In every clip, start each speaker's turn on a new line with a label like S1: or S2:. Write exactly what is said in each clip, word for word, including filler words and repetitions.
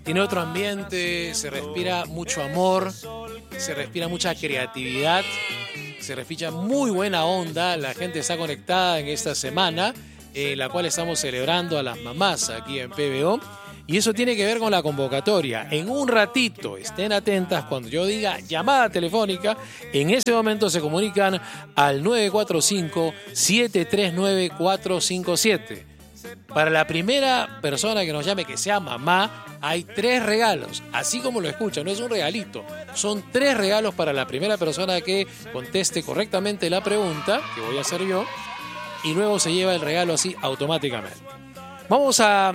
S1: tiene otro ambiente, se respira mucho amor, se respira mucha creatividad, se respira muy buena onda. La gente está conectada en esta semana en la cual estamos celebrando a las mamás aquí en P B O. Y eso tiene que ver con la convocatoria. En un ratito, estén atentas cuando yo diga llamada telefónica. En ese momento se comunican al nueve cuatro cinco, siete tres nueve, cuatro cinco siete. Para la primera persona que nos llame que sea mamá, hay tres regalos. Así como lo escuchan, no es un regalito. Son tres regalos para la primera persona que conteste correctamente la pregunta, que voy a hacer yo. Y luego se lleva el regalo así automáticamente. Vamos a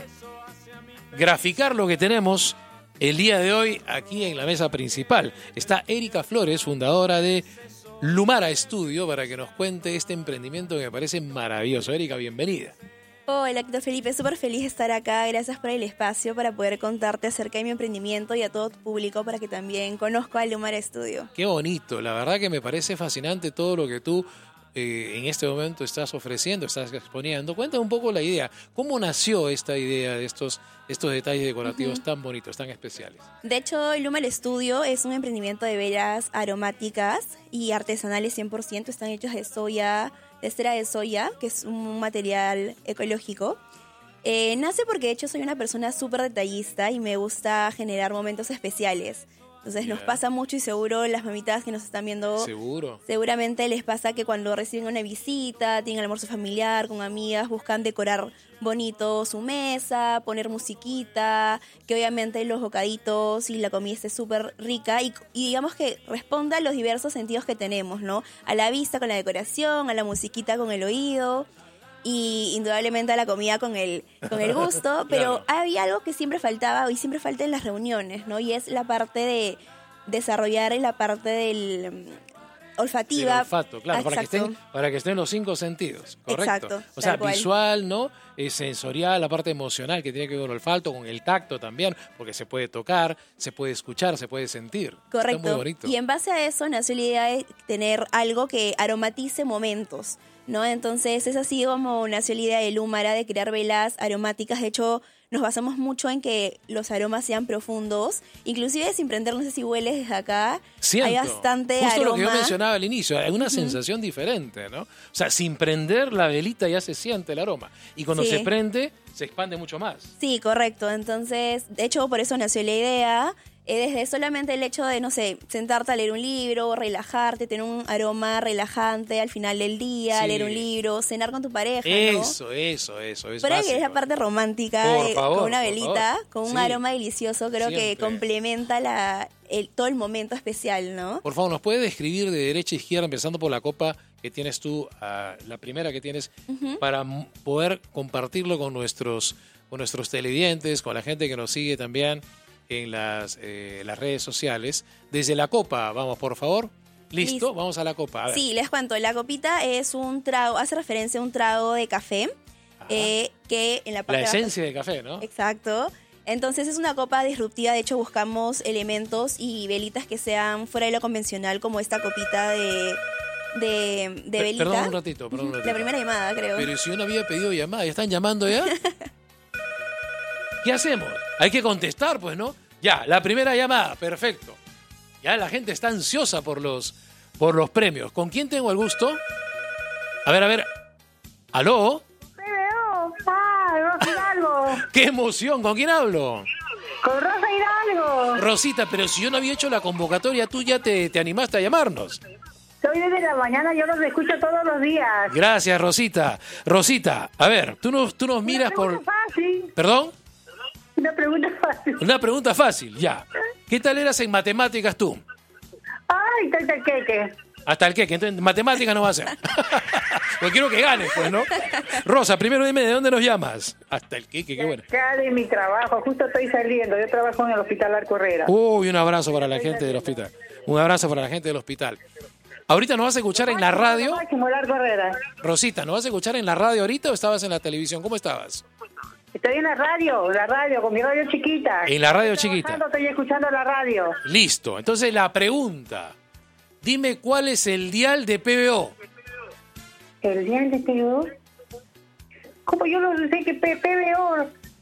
S1: graficar lo que tenemos el día de hoy aquí en la mesa principal. Está Erika Flores, fundadora de Lumara Studio, para que nos cuente este emprendimiento que me parece maravilloso. Erika, bienvenida.
S2: Hola, Héctor Felipe, súper feliz de estar acá. Gracias por el espacio para poder contarte acerca de mi emprendimiento y a todo tu público para que también conozca a Lumara Studio.
S1: Qué bonito, la verdad que me parece fascinante todo lo que tú Eh, en este momento estás ofreciendo, estás exponiendo. Cuéntame un poco la idea. ¿Cómo nació esta idea de estos, estos detalles decorativos uh-huh. tan bonitos, tan especiales?
S2: De hecho, Lumara Studio es un emprendimiento de velas aromáticas y artesanales cien por ciento. Están hechos de soya, de cera de soya, que es un material ecológico. Eh, nace porque de hecho soy una persona súper detallista y me gusta generar momentos especiales. Entonces yeah. nos pasa mucho y seguro las mamitas que nos están viendo,
S1: ¿Seguro?
S2: seguramente les pasa que cuando reciben una visita, tienen almuerzo familiar con amigas, buscan decorar bonito su mesa, poner musiquita, que obviamente los bocaditos y la comida esté súper rica y, y digamos que responda a los diversos sentidos que tenemos, ¿no? A la vista con la decoración, a la musiquita con el oído y indudablemente a la comida con el, con el gusto, pero claro. había algo que siempre faltaba y siempre falta en las reuniones, ¿no? Y es la parte de desarrollar la parte del olfativa.
S1: Del olfato, claro, para que, estén, para que estén los cinco sentidos, ¿correcto?
S2: Exacto,
S1: o sea,
S2: cual.
S1: visual, ¿no? Eh, sensorial, la parte emocional que tiene que ver con el olfato, con el tacto también, porque se puede tocar, se puede escuchar, se puede sentir.
S2: Correcto.
S1: Está muy bonito.
S2: Y en base a eso nació la idea de tener algo que aromatice momentos, ¿no? Entonces es así como nació la idea de Lumara, de crear velas aromáticas. De hecho, nos basamos mucho en que los aromas sean profundos, inclusive sin prender, no sé si hueles desde acá,
S1: Siento.
S2: hay bastante
S1: Justo
S2: aroma.
S1: Lo que yo mencionaba al inicio, hay una uh-huh. sensación diferente, ¿no? O sea, sin prender la velita ya se siente el aroma, y cuando
S2: sí.
S1: se prende, se expande mucho más.
S2: Sí, correcto. Entonces, de hecho, por eso nació la idea. Eh, desde solamente el hecho de, no sé, sentarte a leer un libro, relajarte, tener un aroma relajante al final del día, sí. leer un libro, cenar con tu pareja,
S1: Eso,
S2: ¿no?
S1: eso, eso. Es
S2: Pero
S1: básico.
S2: que es la parte romántica,
S1: por
S2: de,
S1: favor,
S2: con una velita,
S1: favor.
S2: con un
S1: sí.
S2: aroma delicioso, creo
S1: Siempre.
S2: que complementa la, el, todo el momento especial, ¿no?
S1: Por favor, ¿nos puedes describir de derecha a izquierda, empezando por la copa que tienes tú, uh, la primera que tienes, uh-huh. para m- poder compartirlo con nuestros, con nuestros televidentes, con la gente que nos sigue también en las, eh, las redes sociales? Desde la copa, vamos, por favor. ¿Listo? ¿Listo? Vamos a la copa. A ver.
S2: Sí, les cuento. La copita es un trago, hace referencia a un trago de café, eh, que en la parte
S1: La
S2: de
S1: esencia de café, ¿no?
S2: Exacto. Entonces es una copa disruptiva. De hecho, buscamos elementos y velitas que sean fuera de lo convencional, como esta copita de... De, de velita.
S1: Perdón un ratito, perdón un ratito.
S2: La primera llamada, creo.
S1: Pero si yo no había pedido llamada, ¿ya están llamando ya? ¿Qué hacemos? Hay que contestar, pues, ¿no? Ya, la primera llamada, perfecto. Ya la gente está ansiosa por los, por los premios. ¿Con quién tengo el gusto? A ver, a ver. ¿Aló?
S3: P B O, ah, Rosa Hidalgo.
S1: ¡Qué emoción! ¿Con quién hablo?
S3: Con Rosa Hidalgo.
S1: Rosita, pero si yo no había hecho la convocatoria, tú ya te, te animaste a llamarnos.
S3: Soy desde la mañana, yo los escucho todos los días.
S1: Gracias, Rosita. Rosita, a ver, tú nos, tú nos miras por...
S3: Una pregunta fácil.
S1: ¿Perdón?
S3: Una pregunta fácil.
S1: Una pregunta fácil, ya. ¿Qué tal eras en matemáticas tú?
S3: Ay, tal tal queque.
S1: Hasta el queque, entonces matemáticas no va a ser. Pues quiero que ganes, pues, ¿no? Rosa, primero dime, ¿de dónde nos llamas? Hasta el queque, qué bueno.
S3: Acá de mi trabajo, justo estoy saliendo. Yo trabajo en el Hospital Arco Herrera.
S1: Uy, un abrazo para la gente del hospital. Un abrazo para la gente del hospital. Ahorita nos vas a escuchar en la radio.
S3: Máximo Largo Herrera.
S1: Rosita, ¿nos vas a escuchar en la radio ahorita o estabas en la televisión? ¿Cómo estabas?
S3: Estoy en la radio, la radio, con mi radio chiquita.
S1: En la radio
S3: estoy
S1: chiquita.
S3: Estoy escuchando la radio.
S1: Listo. Entonces la pregunta. Dime cuál es el dial de P B O.
S3: ¿El dial de P B O? ¿Cómo yo no sé que P B O?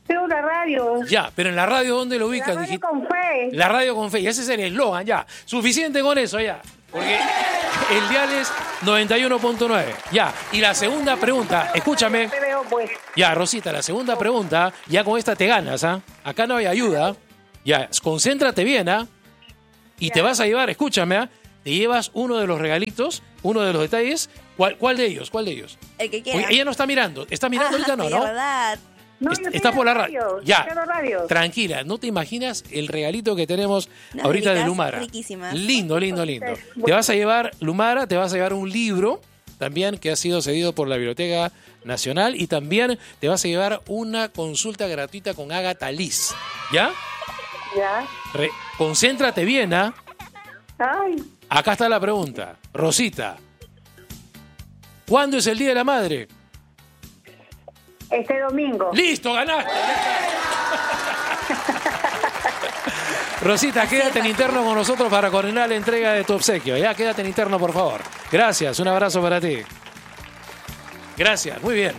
S3: Tengo una radio.
S1: Ya, pero en la radio, ¿dónde lo
S3: La
S1: ubicas?
S3: radio
S1: Digi-
S3: con fe.
S1: La radio con fe. Y ese es el eslogan, ya. Suficiente con eso, ya. Porque el dial es noventa y uno punto nueve. Ya. Y la segunda pregunta, escúchame.
S3: Te veo, pues.
S1: Ya, Rosita, la segunda pregunta, ya con esta te ganas, ¿ah? Acá no hay ayuda. Ya, concéntrate bien, ¿ah? Y te vas a llevar, escúchame, ¿ah? Te llevas uno de los regalitos, uno de los detalles. ¿Cuál, cuál de ellos? ¿Cuál de ellos?
S2: El que quiera.
S1: Oye, ella no está mirando. ¿Está mirando
S2: Ah,
S1: ahorita? No,
S2: de
S1: ¿no?
S2: verdad.
S3: No,
S1: Est-
S3: yo
S1: Está
S3: tengo
S1: por la radio.
S3: radios,
S1: Ya.
S3: tengo radios.
S1: Tranquila, no te imaginas el regalito que tenemos
S2: Unas
S1: ahorita de
S2: velitas
S1: Lumara.
S2: riquísimas.
S1: Lindo, lindo, lindo.
S3: Sí.
S1: Te vas a llevar, Lumara, te vas a llevar un libro también que ha sido cedido por la Biblioteca Nacional y también te vas a llevar una consulta gratuita con Agatha Liz. ¿Ya?
S3: Ya.
S1: Re- concéntrate bien, ¿ah?
S3: Ay,
S1: Acá está la pregunta. Rosita, ¿cuándo es el Día de la Madre?
S3: este domingo.
S1: ¡Listo, ganaste! Rosita, quédate en interno con nosotros para coordinar la entrega de tu obsequio. Ya, quédate en interno, por favor. Gracias, un abrazo para ti. Gracias, muy bien.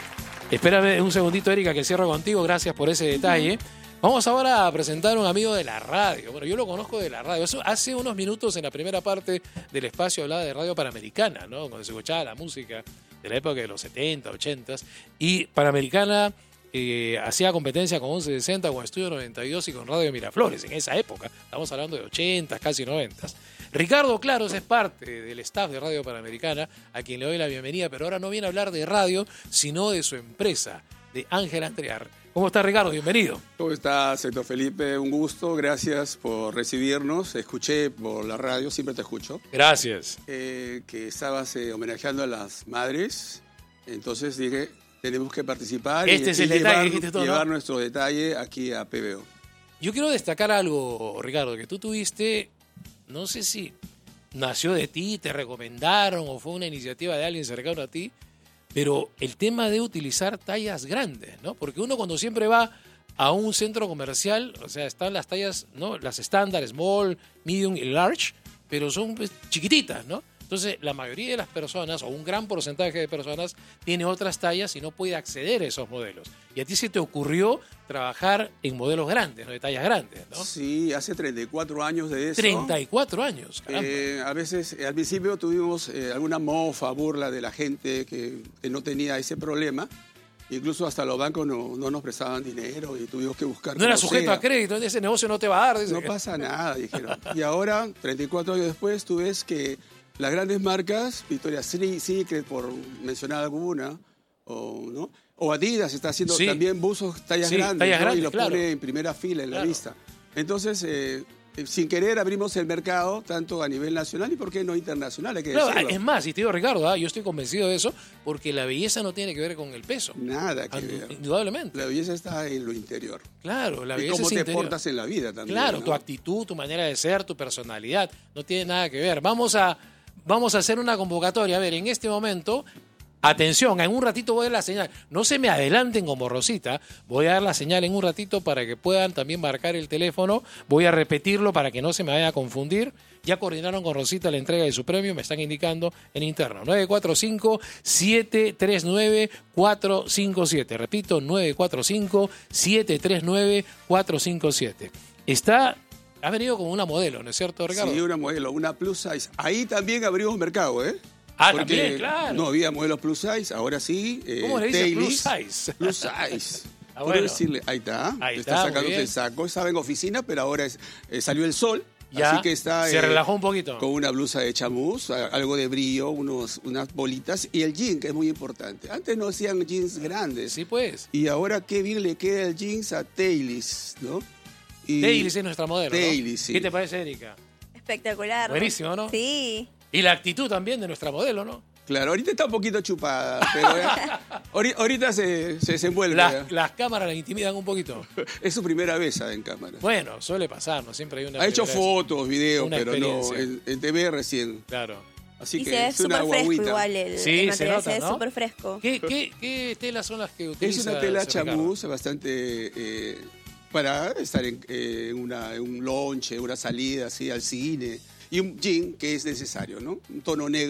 S1: Espérame un segundito, Erika, que cierro contigo. Gracias por ese detalle. Vamos ahora a presentar a un amigo de la radio. Bueno, yo lo conozco de la radio. Eso, hace unos minutos, en la primera parte del espacio, hablaba de Radio Panamericana, ¿no? Cuando se escuchaba la música de la época de los setenta, ochenta. Y Panamericana eh, hacía competencia con once sesenta, con Estudio noventa y dos y con Radio Miraflores en esa época. Estamos hablando de ochenta, casi noventa. Ricardo Claros es parte del staff de Radio Panamericana, a quien le doy la bienvenida, pero ahora no viene a hablar de radio, sino de su empresa, de Ángel Astrear. ¿Cómo está, Ricardo? Bienvenido.
S4: ¿Cómo estás, Héctor Felipe? Un gusto, gracias por recibirnos. Escuché por la radio, siempre te escucho,
S1: Gracias.
S4: eh, que estabas eh, homenajeando a las madres. Entonces dije, tenemos que participar
S1: Este
S4: y,
S1: es el
S4: y
S1: detalle,
S4: llevar,
S1: dijiste tú, ¿no?
S4: llevar nuestro detalle aquí a P B O.
S1: Yo quiero destacar algo, Ricardo, que tú tuviste, no sé si nació de ti, te recomendaron o fue una iniciativa de alguien cercano a ti, pero el tema de utilizar tallas grandes, ¿no? Porque uno cuando siempre va a un centro comercial, o sea, están las tallas, ¿no? Las estándar, small, medium y large, pero son pues, chiquititas, ¿no? Entonces, la mayoría de las personas, o un gran porcentaje de personas, tiene otras tallas y no puede acceder a esos modelos. Y a ti se te ocurrió trabajar en modelos grandes, ¿no? De tallas grandes, ¿no?
S4: Sí, hace treinta y cuatro años de eso.
S1: treinta y cuatro años, caramba.
S4: Eh, a veces, eh, al principio tuvimos eh, alguna mofa, burla de la gente que, que no tenía ese problema. Incluso hasta los bancos no, no nos prestaban dinero y tuvimos que buscar.
S1: No era
S4: como
S1: sujeto
S4: sea.
S1: a crédito, ese negocio no te va a dar. Dice.
S4: No pasa nada, dijeron. Y ahora, treinta y cuatro años después, tú ves que las grandes marcas, Victoria's Secret, por mencionar alguna, o, ¿no? o Adidas está haciendo
S1: Sí.
S4: también buzos tallas
S1: Sí,
S4: grandes,
S1: tallas
S4: ¿no?
S1: grandes,
S4: y lo
S1: claro.
S4: pone en primera fila en
S1: Claro.
S4: la lista. Entonces, eh, sin querer abrimos el mercado, tanto a nivel nacional y, ¿por qué no internacional? Hay que
S1: Claro,
S4: decirlo.
S1: es más, y te digo, Ricardo, ¿ah? yo estoy convencido de eso, porque la belleza no tiene que ver con el peso.
S4: Nada que
S1: Ah,
S4: ver.
S1: Indudablemente.
S4: La belleza está en lo interior.
S1: Claro, la
S4: y
S1: belleza
S4: cómo
S1: es
S4: te
S1: interior.
S4: portas en la vida también.
S1: Claro,
S4: ¿no?
S1: tu actitud, tu manera de ser, tu personalidad, no tiene nada que ver. Vamos a, vamos a hacer una convocatoria. A ver, en este momento, atención, en un ratito voy a dar la señal. No se me adelanten como Rosita, voy a dar la señal en un ratito para que puedan también marcar el teléfono. Voy a repetirlo para que no se me vaya a confundir. Ya coordinaron con Rosita la entrega de su premio, me están indicando en interno. nueve cuatro cinco, siete tres nueve, cuatro cinco siete. Repito, nueve cuatro cinco, siete tres nueve, cuatro cinco siete. Está, ha venido como una modelo, ¿no es cierto, Ricardo?
S4: Sí, una modelo, una plus size. Ahí también abrimos mercado, ¿eh?
S1: Ah,
S4: Porque
S1: también, claro.
S4: no había modelos plus size, ahora sí. Eh,
S1: ¿Cómo le dice
S4: Taileys,
S1: plus size?
S4: Plus size.
S1: Ah,
S4: Puedo
S1: bueno.
S4: decirle, ahí está.
S1: Ahí
S4: está,
S1: está, muy
S4: sacándose
S1: bien.
S4: el saco. Estaba en oficina, pero ahora es, eh, salió el sol.
S1: Ya,
S4: así que está
S1: se
S4: eh,
S1: relajó un poquito.
S4: con una blusa de chamús, a- algo de brillo, unos, unas bolitas y el jean, que es muy importante. Antes no hacían jeans grandes.
S1: Sí, pues.
S4: Y ahora qué bien le queda el jeans a Taileys, ¿no? Y
S1: Taileys es nuestra modelo, ¿no?
S4: Taileys, sí.
S1: ¿Qué te parece, Erika?
S2: Espectacular.
S1: Buenísimo, ¿no?
S2: Sí.
S1: Y la actitud también de nuestra modelo, ¿no?
S4: Claro, ahorita está un poquito chupada, pero ya- ahori- ahorita se, se desenvuelve.
S1: Las,
S4: ya.
S1: las cámaras la intimidan un poquito.
S4: Es su primera vez ah, en cámara.
S1: Bueno, suele pasar, ¿no? Siempre hay una
S4: Ha hecho
S1: primera vez.
S4: fotos, videos,
S1: Una
S4: pero no,
S1: experiencia.
S4: en, en T V recién.
S1: Claro.
S4: Así
S2: Y
S4: que
S2: se ve
S4: es una
S2: súper fresco
S4: guaguita.
S2: igual el,
S1: Sí,
S2: el
S1: se
S2: material,
S1: nota,
S2: se ve
S1: ¿no?
S2: súper fresco.
S1: ¿Qué, qué, qué telas son las que utiliza?
S4: Es una tela
S1: Ricardo?
S4: chamús bastante eh, para estar en, eh, en una, en un lunch, una salida así al cine. Y un jean que es necesario, ¿no? Un tono negro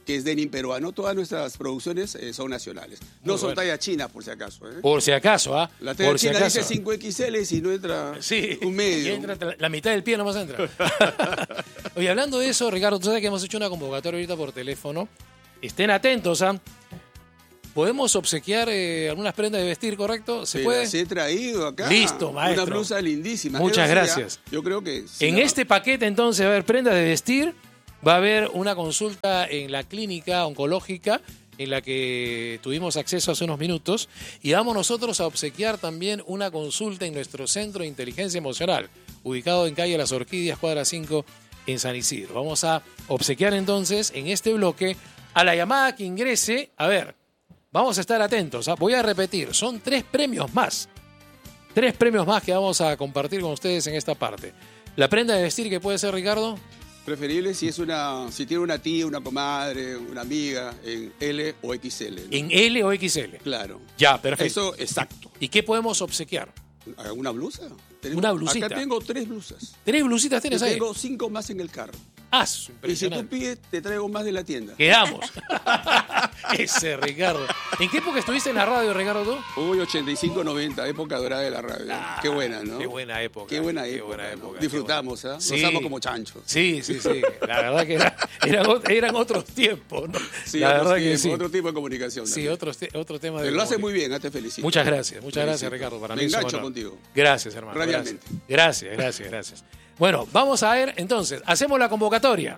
S4: que es denim peruano. Todas nuestras producciones eh, son nacionales. No
S1: Muy
S4: son
S1: bueno.
S4: tallas chinas, por si acaso. ¿eh?
S1: Por si acaso, ¿ah?
S4: La talla
S1: Por si
S4: china
S1: acaso.
S4: dice cinco equis ele y no entra
S1: Sí,
S4: un
S1: y
S4: medio.
S1: entra la, la mitad del pie nomás entra. Oye, hablando de eso, Ricardo, tú sabes que hemos hecho una convocatoria ahorita por teléfono. Estén atentos, ¿ah? ¿Podemos obsequiar eh, algunas prendas de vestir, correcto? ¿Se
S4: Te
S1: puede?
S4: las he traído acá.
S1: Listo, maestro.
S4: Una blusa lindísima.
S1: Muchas
S4: Eso ya,
S1: gracias.
S4: Yo creo que... sí,
S1: En
S4: la-
S1: este paquete, entonces, va a haber prendas de vestir, va a haber una consulta en la clínica oncológica en la que tuvimos acceso hace unos minutos y vamos nosotros a obsequiar también una consulta en nuestro Centro de Inteligencia Emocional, ubicado en calle Las Orquídeas, cuadra cinco, en San Isidro. Vamos a obsequiar entonces en este bloque a la llamada que ingrese. A ver, vamos a estar atentos, ¿ah? Voy a repetir, son tres premios más. Tres premios más que vamos a compartir con ustedes en esta parte. La prenda de vestir que puede ser, Ricardo,
S4: Preferible si es una, si tiene una tía, una comadre, una amiga, en ele o equis ele. ¿no?
S1: en L o equis ele.
S4: Claro.
S1: Ya, perfecto.
S4: Eso, exacto.
S1: ¿Y qué podemos obsequiar?
S4: ¿Una blusa? Tenemos-
S1: Una blusita.
S4: Acá tengo tres blusas.
S1: ¿Tres blusitas
S4: Yo
S1: tienes ahí?
S4: tengo cinco más en el carro.
S1: Ah,
S4: Y si tú
S1: impresionante.
S4: pides, te traigo más de la tienda.
S1: Quedamos. Ese, Ricardo. ¿En qué época estuviste en la radio, Ricardo, tú?
S4: Uy, ochenta y cinco noventa, época dorada de la radio. qué buena, ¿no?
S1: Qué buena época.
S4: Qué buena
S1: Qué
S4: época.
S1: buena
S4: ¿no?
S1: época,
S4: Disfrutamos,
S1: qué
S4: ¿ah?
S1: buena.
S4: Nos
S1: Sí.
S4: amamos como chanchos.
S1: Sí, sí, sí. La verdad que era- eran, ot- eran otros tiempos, ¿no?
S4: Sí,
S1: la
S4: otros
S1: verdad que
S4: tiempos,
S1: sí.
S4: otro tipo de comunicación.
S1: Sí,
S4: también.
S1: otro, te- otro tema de...
S4: Pero lo hace
S1: comunicación.
S4: muy bien, ¿ah? Te felicito.
S1: Muchas gracias, muchas gracias,
S4: Felicito.
S1: Ricardo. Para
S4: Me
S1: mí es un
S4: engancho
S1: honor.
S4: contigo.
S1: Gracias, hermano.
S4: Radialmente.
S1: Gracias, gracias, gracias. Bueno, vamos a ver, entonces, hacemos la convocatoria.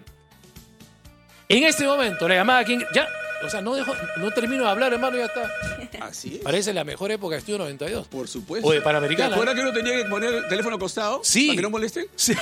S1: En este momento, la llamada aquí... Ya, o sea, no, dejo, no termino de hablar, hermano, ya está.
S4: Así es.
S1: Parece la mejor época de Estudio noventa y dos.
S4: Por supuesto.
S1: O de Panamericana.
S4: ¿Te acuerdas que uno tenía que poner el teléfono acostado?
S1: Sí.
S4: ¿Para que no molesten?
S1: Sí.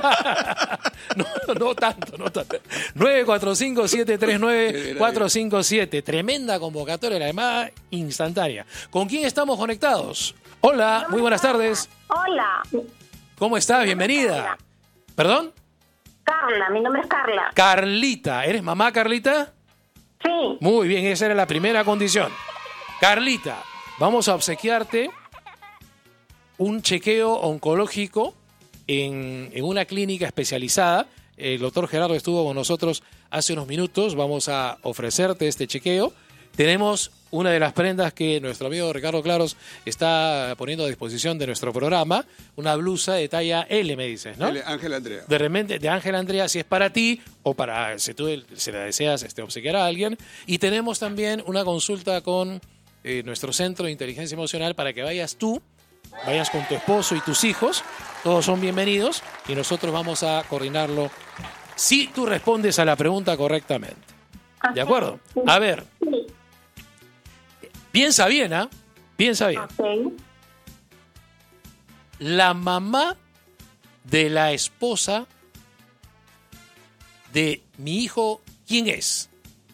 S1: no, no tanto, no tanto. nueve cuatro cinco, siete tres nueve, cuatro cinco siete. Tremenda convocatoria, la llamada instantánea. ¿Con quién estamos conectados? Hola, muy buenas tardes.
S5: Hola,
S1: ¿Cómo estás? Bienvenida. ¿Perdón?
S5: Carla, mi nombre es Carla.
S1: Carlita. ¿Eres mamá, Carlita?
S5: Sí,
S1: Muy bien, esa era la primera condición. Carlita, vamos a obsequiarte un chequeo oncológico en, en una clínica especializada. El doctor Gerardo estuvo con nosotros hace unos minutos. Vamos a ofrecerte este chequeo. Tenemos una de las prendas que nuestro amigo Ricardo Claros está poniendo a disposición de nuestro programa, una blusa de talla L, me dices, ¿no?
S4: El Ángel Andrea.
S1: De repente, de Ángel Andrea, si es para ti o para, si tú se la deseas este, obsequiar a alguien. Y tenemos también una consulta con eh, nuestro Centro de Inteligencia Emocional para que vayas tú, vayas con tu esposo y tus hijos. Todos son bienvenidos y nosotros vamos a coordinarlo si tú respondes a la pregunta correctamente. ¿De acuerdo? A ver,
S5: sí,
S1: piensa bien, ¿ah? Piensa bien.
S5: ok.
S1: La mamá de la esposa de mi hijo, ¿quién es?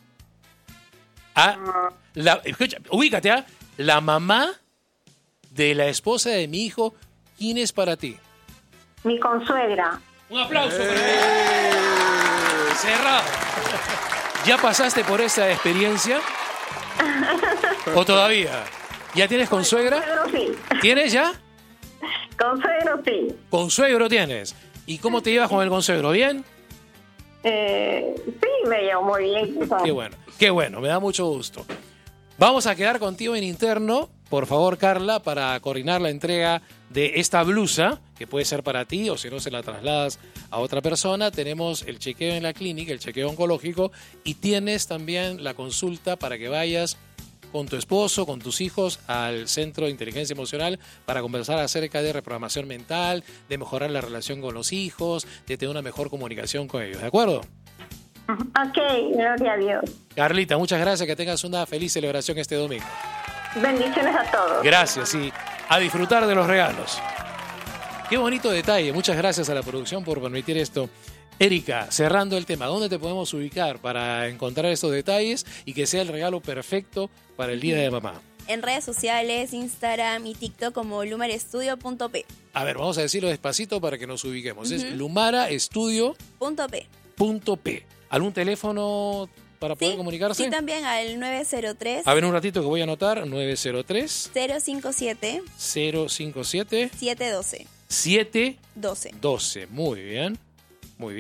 S1: Ah, la, escucha, ubícate, ¿ah? La mamá de la esposa de mi hijo, ¿quién es para ti?
S5: Mi consuegra.
S1: Un aplauso. para ella. Cerrado. ¿Ya pasaste por esa experiencia? ¿O todavía? ¿Ya tienes consuegra?
S5: Consuegro sí.
S1: ¿Tienes ya?
S5: Consuegro sí.
S1: Consuegro tienes. ¿Y cómo te llevas con el consuegro? ¿Bien?
S5: Eh, sí, me llevo muy bien.
S1: Qué bueno, qué bueno, me da mucho gusto. Vamos a quedar contigo en interno, por favor, Carla, para coordinar la entrega de esta blusa, que puede ser para ti o si no se la trasladas a otra persona. Tenemos el chequeo en la clínica, el chequeo oncológico, y tienes también la consulta para que vayas con tu esposo, con tus hijos al Centro de Inteligencia Emocional para conversar acerca de reprogramación mental, de mejorar la relación con los hijos, de tener una mejor comunicación con ellos. ¿De acuerdo?
S5: Ok, gloria a Dios.
S1: Carlita, muchas gracias. Que tengas una feliz celebración este domingo.
S5: Bendiciones a todos.
S1: Gracias y a disfrutar de los regalos. Qué bonito detalle. Muchas gracias a la producción por permitir esto. Erika, cerrando el tema, ¿dónde te podemos ubicar para encontrar estos detalles y que sea el regalo perfecto para el Día de Mamá?
S2: En redes sociales, Instagram y TikTok como lumarestudio punto p.
S1: A ver, vamos a decirlo despacito para que nos ubiquemos. Es lumaraestudio
S2: Punto p.
S1: punto p. ¿Algún teléfono para poder
S2: Sí,
S1: comunicarse?
S2: sí, también al nueve cero tres,
S1: A ver, un ratito que voy a anotar. nueve cero tres,
S2: cero cinco siete,
S1: cero cinco siete,
S2: siete uno dos.
S1: siete
S2: doce.
S1: doce. Muy bien, muy bien.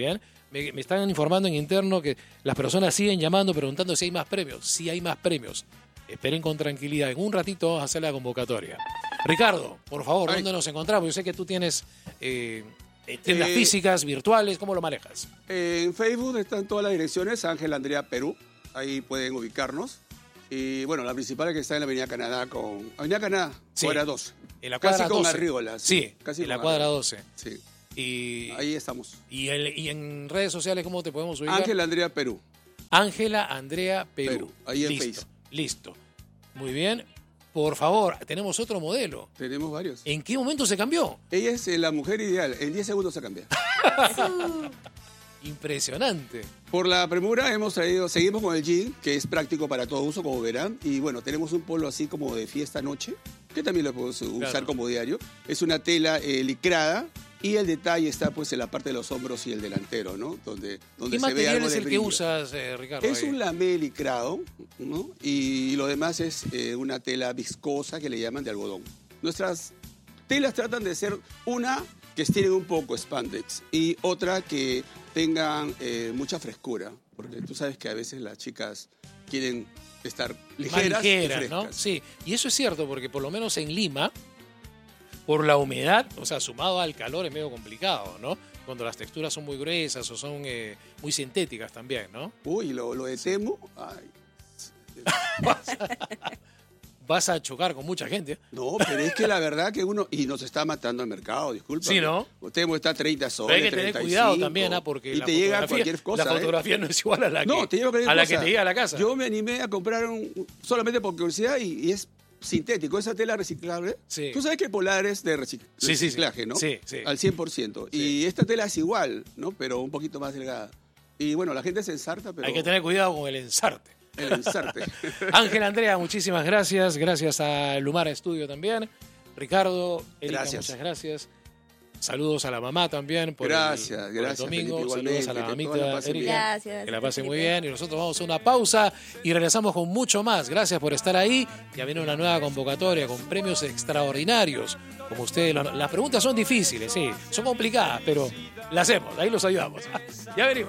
S1: Me, me están informando en interno que las personas siguen llamando preguntando si hay más premios. Sí hay más premios. Esperen con tranquilidad. En un ratito vamos a hacer la convocatoria. Ricardo, por favor, ¿dónde Ay. nos encontramos? Yo sé que tú tienes eh, tiendas eh, físicas, virtuales. ¿Cómo lo manejas?
S4: Eh, en Facebook están todas las direcciones. Ángel Andrea Perú. Ahí pueden ubicarnos. Y bueno, la principal es que está en la Avenida Canadá con... Avenida Canadá,
S1: sí.
S4: cuadra doce.
S1: En la cuadra
S4: casi
S1: doce.
S4: Con Arriola.
S1: Sí, sí
S4: casi
S1: en la
S4: con
S1: cuadra
S4: Arriola.
S1: doce.
S4: Sí.
S1: Y,
S4: ahí estamos.
S1: Y, el, y en redes sociales, ¿cómo te podemos ubicar?
S4: Ángela Andrea Perú.
S1: Ángela Andrea Perú.
S4: Perú. Ahí en
S1: listo,
S4: Facebook.
S1: Listo. Muy bien. Por favor, tenemos otro modelo.
S4: Tenemos varios.
S1: ¿En qué momento se cambió?
S4: Ella es la mujer ideal. En diez segundos se cambia.
S1: Impresionante.
S4: Por la premura hemos traído, seguimos con el jean, que es práctico para todo uso, como verán. Y bueno, tenemos un polo así como de fiesta noche, que también lo podemos usar claro. como diario. Es una tela eh, licrada y el detalle está pues en la parte de los hombros y el delantero, ¿no? Donde, donde
S1: ¿Qué
S4: se ve algo
S1: material es
S4: de
S1: el
S4: brillo.
S1: que usas, eh, Ricardo?
S4: Es
S1: ahí?
S4: un lamé licrado, ¿no? Y, y lo demás es eh, una tela viscosa que le llaman de algodón. Nuestras telas tratan de ser una que estiren un poco spandex y otra que tengan eh, mucha frescura, porque tú sabes que a veces las chicas quieren estar ligeras,
S1: ligeras,
S4: y frescas.
S1: ¿no? Sí, y eso es cierto, porque por lo menos en Lima, por la humedad, o sea, sumado al calor es medio complicado, ¿no? Cuando las texturas son muy gruesas o son eh, muy sintéticas también, ¿no?
S4: Uy, lo, lo de Temu, ay.
S1: Vas a chocar con mucha gente.
S4: No, pero es que la verdad que uno... Y nos está matando el mercado, disculpa.
S1: Sí, ¿no?
S4: Temu está treinta soles,
S1: Pero hay que tener
S4: treinta y cinco,
S1: cuidado también, ¿ah? Porque
S4: y
S1: la
S4: te llega
S1: fotografía-
S4: cualquier cosa.
S1: La fotografía
S4: ¿eh?
S1: no es igual a la que,
S4: No, te llega cualquier
S1: a la
S4: cosa.
S1: que te llega a la casa.
S4: Yo me animé a comprar un, solamente por curiosidad y, y es sintético, esa tela reciclable.
S1: Sí.
S4: Tú sabes que Polar es de recic-
S1: Sí, sí, sí.
S4: reciclaje, ¿no?
S1: Sí, sí.
S4: Al cien por ciento.
S1: Sí.
S4: Y esta tela es igual, ¿no? Pero un poquito más delgada. Y bueno, la gente se ensarta, pero...
S1: Hay que tener cuidado con el ensarte.
S4: El ensarte.
S1: Ángel Andrea, muchísimas gracias. Gracias a Lumara Estudio también. Ricardo, Erika,
S4: Gracias.
S1: muchas gracias. Saludos a la mamá también por
S4: Gracias,
S1: el, por el
S4: gracias,
S1: domingo.
S4: Felipe,
S1: Saludos a la
S4: igualmente, que
S1: mamita
S4: todos la pasen
S1: Erika.
S4: bien.
S2: Gracias.
S1: Que la pasen muy
S2: Felipe.
S1: bien. Y nosotros vamos a una pausa y regresamos con mucho más. Gracias por estar ahí. Ya viene una nueva convocatoria con premios extraordinarios. Como ustedes, lo- las preguntas son difíciles, sí, son complicadas, pero las hacemos. Ahí los ayudamos. Ya venimos.